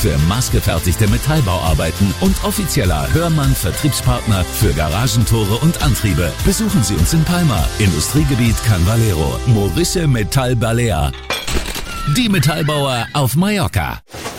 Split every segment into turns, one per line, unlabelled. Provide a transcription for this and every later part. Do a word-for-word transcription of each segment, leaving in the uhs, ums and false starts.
für maßgefertigte Metallbauarbeiten und offizieller Hörmann-Vertriebspartner für Garagentore und Antriebe. Besuchen Sie uns in Palma, Industriegebiet Can Valero, Maurice Metall Balea. Die Metallbauer auf Mallorca.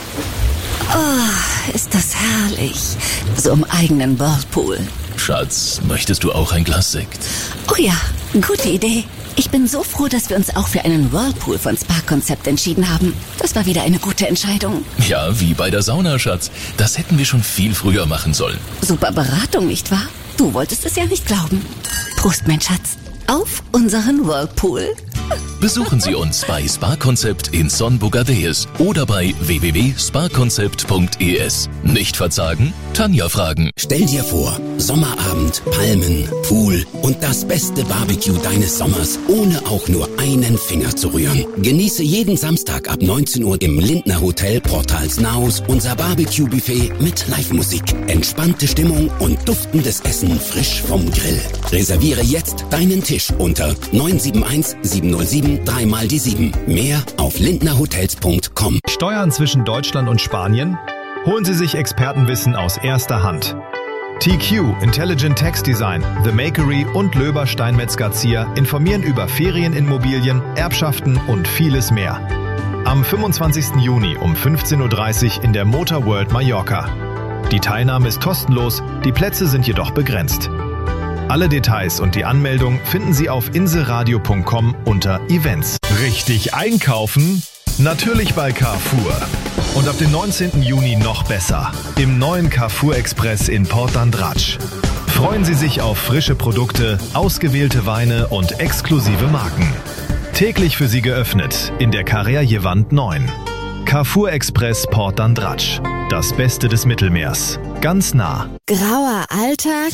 Oh, ist das herrlich. So im eigenen Whirlpool.
Schatz, möchtest du auch ein Glas Sekt?
Oh ja, gute Idee. Ich bin so froh, dass wir uns auch für einen Whirlpool von Spa-Konzept entschieden haben. Das war wieder eine gute Entscheidung.
Ja, wie bei der Sauna, Schatz. Das hätten wir schon viel früher machen sollen.
Super Beratung, nicht wahr? Du wolltest es ja nicht glauben. Prost, mein Schatz. Auf unseren Whirlpool.
Besuchen Sie uns bei Spa-Konzept in Son Bogadeus oder bei w w w punkt spa konzept punkt e s. Nicht verzagen? Tanja fragen.
Stell dir vor, Sommerabend, Palmen, Pool und das beste Barbecue deines Sommers, ohne auch nur einen Finger zu rühren. Genieße jeden Samstag ab neunzehn Uhr im Lindner Hotel Portals Naus unser Barbecue-Buffet mit Live-Musik, entspannte Stimmung und duftendes Essen frisch vom Grill. Reserviere jetzt deinen Tisch unter neun sieben eins sieben null sieben drei mal die sieben. Mehr auf lindnerhotels punkt com.
Steuern zwischen Deutschland und Spanien? Holen Sie sich Expertenwissen aus erster Hand. T Q, Intelligent Tax Design, The Makery und Löber Steinmetz Garcia informieren über Ferienimmobilien, Erbschaften und vieles mehr. Am fünfundzwanzigsten Juni um fünfzehn Uhr dreißig in der Motor World Mallorca. Die Teilnahme ist kostenlos, die Plätze sind jedoch begrenzt. Alle Details und die Anmeldung finden Sie auf inselradio punkt com unter Events. Richtig einkaufen? Natürlich bei Carrefour. Und ab dem neunzehnten Juni noch besser. Im neuen Carrefour Express in Port d'Andratx. Freuen Sie sich auf frische Produkte, ausgewählte Weine und exklusive Marken. Täglich für Sie geöffnet in der Carrère-Jevant neun. Carrefour Express Port d'Andratx. Das Beste des Mittelmeers. Ganz nah.
Grauer Alltag?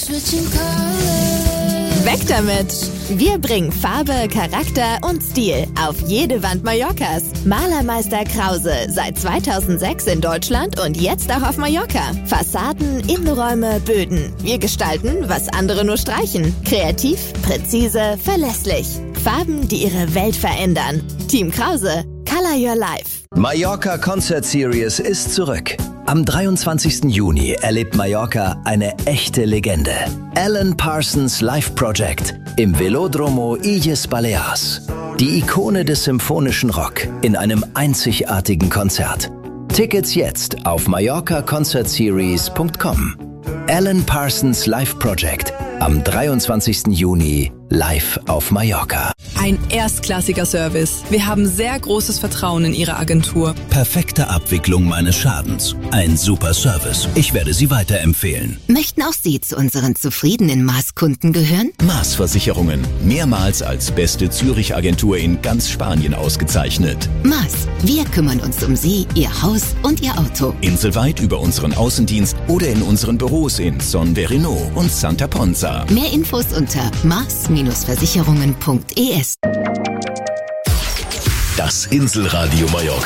Weg damit! Wir bringen Farbe, Charakter und Stil auf jede Wand Mallorcas. Malermeister Krause, seit zweitausendsechs in Deutschland und jetzt auch auf Mallorca. Fassaden, Innenräume, Böden. Wir gestalten, was andere nur streichen. Kreativ, präzise, verlässlich. Farben, die Ihre Welt verändern. Team Krause, Color Your Life.
Mallorca Concert Series ist zurück. Am dreiundzwanzigsten Juni erlebt Mallorca eine echte Legende. Alan Parsons Live Project im Velódromo Illes Balears. Die Ikone des symphonischen Rock in einem einzigartigen Konzert. Tickets jetzt auf mallorca concert series punkt com. Alan Parsons Live Project am dreiundzwanzigsten Juni live auf Mallorca.
Ein erstklassiger Service. Wir haben sehr großes Vertrauen in Ihre Agentur.
Perfekte Abwicklung meines Schadens. Ein super Service. Ich werde Sie weiterempfehlen.
Möchten auch Sie zu unseren zufriedenen Maß-Kunden gehören?
Maß Versicherungen. Mehrmals als beste Zürich-Agentur in ganz Spanien ausgezeichnet.
Maß. Wir kümmern uns um Sie, Ihr Haus und Ihr Auto.
Inselweit über unseren Außendienst oder in unseren Büros in Son Verino und Santa Ponza.
Mehr Infos unter maß Versicherungen punkt e s.
Das Inselradio Mallorca.